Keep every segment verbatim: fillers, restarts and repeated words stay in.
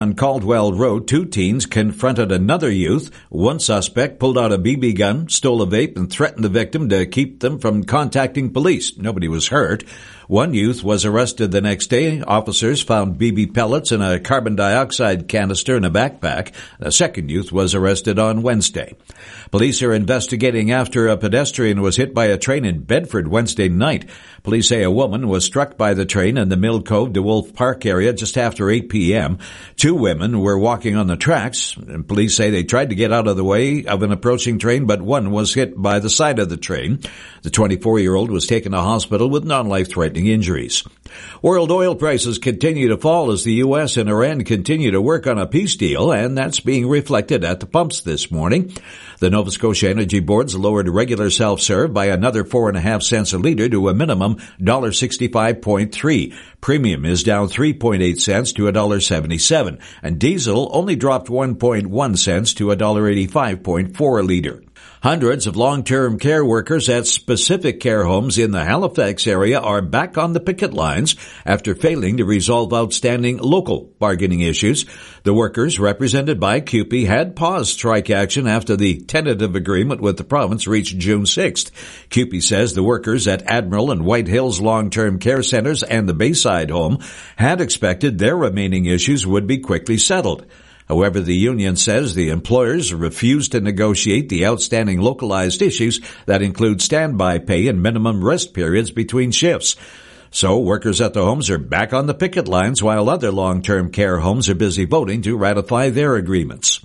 On Caldwell Road, two teens confronted another youth. One suspect pulled out a B B gun, stole a vape, and threatened the victim to keep them from contacting police. Nobody was hurt. One youth was arrested the next day. Officers found B B pellets in a carbon dioxide canister in a backpack. A second youth was arrested on Wednesday. Police are investigating after a pedestrian was hit by a train in Bedford Wednesday night. Police say a woman was struck by the train in the Mill Cove DeWolf Park area just after eight p.m. Two women were walking on the tracks, and police say they tried to get out of the way of an approaching train, but one was hit by the side of the train. The twenty-four-year-old was taken to hospital with non-life-threatening injuries. World oil prices continue to fall as the U S and Iran continue to work on a peace deal, and that's being reflected at the pumps this morning. The Nova Scotia Energy Board's lowered regular self-serve by another four and a half cents a litre to a minimum one dollar sixty-five point three. Premium is down three point eight cents to one dollar seventy-seven, and diesel only dropped one point one cents to one dollar eighty-five point four a litre. Hundreds of long-term care workers at specific care homes in the Halifax area are back on the picket lines after failing to resolve outstanding local bargaining issues. The workers, represented by C U P E, had paused strike action after the tentative agreement with the province reached June sixth. C U P E says the workers at Admiral and White Hills Long-Term Care Centres and the Bayside Home had expected their remaining issues would be quickly settled. However, the union says the employers refused to negotiate the outstanding localized issues that include standby pay and minimum rest periods between shifts. So workers at the homes are back on the picket lines while other long-term care homes are busy voting to ratify their agreements.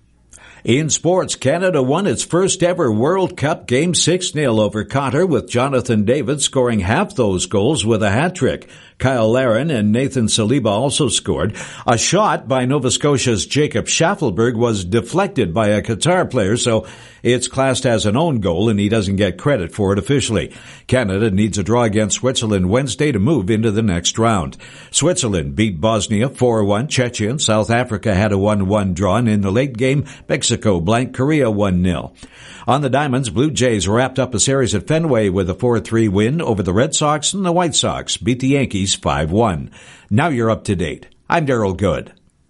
In sports, Canada won its first ever World Cup game six nil over Qatar, with Jonathan David scoring half those goals with a hat-trick. Kyle Larin and Nathan Saliba also scored. A shot by Nova Scotia's Jacob Schaffelberg was deflected by a Qatar player, so it's classed as an own goal and he doesn't get credit for it officially. Canada needs a draw against Switzerland Wednesday to move into the next round. Switzerland beat Bosnia four one. Czechia and South Africa had a one one draw, and in the late game, Mexico blanked Korea one nil. On the Diamonds, Blue Jays wrapped up a series at Fenway with a four three win over the Red Sox, and the White Sox beat the Yankees five one. Now you're up to date. I'm Daryl Good.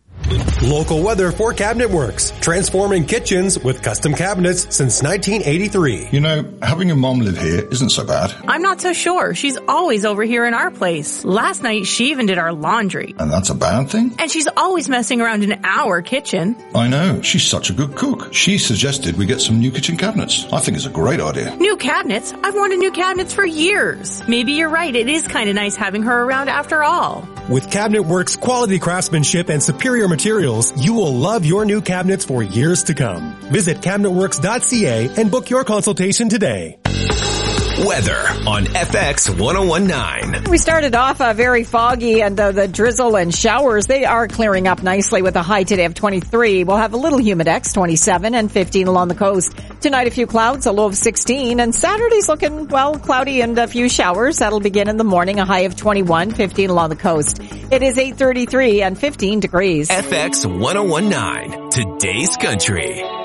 Local weather for Cabinet Works. Transforming kitchens with custom cabinets since nineteen eighty-three. You know, having your mom live here isn't so bad. I'm not so sure. She's always over here in our place. Last night, she even did our laundry. And that's a bad thing? And she's always messing around in our kitchen. I know. She's such a good cook. She suggested we get some new kitchen cabinets. I think it's a great idea. New cabinets? I've wanted new cabinets for years. Maybe you're right. It is kind of nice having her around after all. With Cabinet Works quality craftsmanship and superior materials, you will love your new cabinets for years to come. Visit cabinet works dot c a and book your consultation today. Weather on F X one oh one point nine. We started off uh, very foggy, and uh, the drizzle and showers, they are clearing up nicely with a high today of twenty-three. We'll have a little humidex, twenty-seven, and fifteen along the coast. Tonight, a few clouds, a low of sixteen, and Saturday's looking, well, cloudy and a few showers. That'll begin in the morning, a high of twenty-one, fifteen along the coast. It is eight thirty-three and fifteen degrees. F X one oh one point nine, today's country.